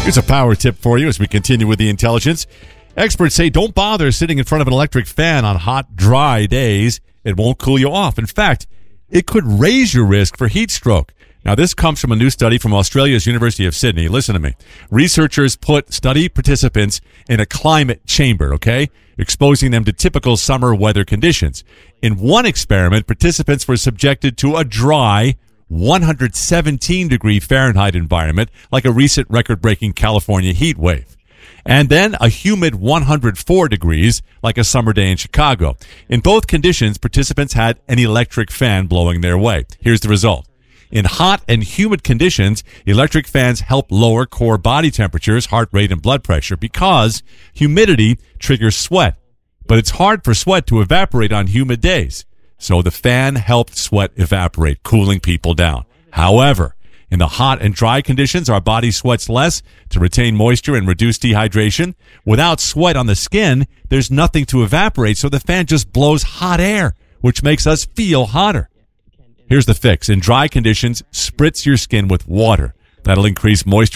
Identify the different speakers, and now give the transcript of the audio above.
Speaker 1: Here's a power tip for you as we continue with the intelligence. Experts say don't bother sitting in front of an electric fan on hot, dry days. It won't cool you off. In fact, it could raise your risk for heat stroke. Now, this comes from a new study from Australia's University of Sydney. Listen to me. Researchers put study participants in a climate chamber, okay, exposing them to typical summer weather conditions. In one experiment, participants were subjected to a dry 117-degree Fahrenheit environment, like a recent record-breaking California heat wave. And then a humid 104 degrees, like a summer day in Chicago. In both conditions, participants had an electric fan blowing their way. Here's the result. In hot and humid conditions, electric fans help lower core body temperatures, heart rate, and blood pressure because humidity triggers sweat. But it's hard for sweat to evaporate on humid days. So the fan helped sweat evaporate, cooling people down. However, in the hot and dry conditions, our body sweats less to retain moisture and reduce dehydration. Without sweat on the skin, there's nothing to evaporate, so the fan just blows hot air, which makes us feel hotter. Here's the fix. In dry conditions, spritz your skin with water. That'll increase moisture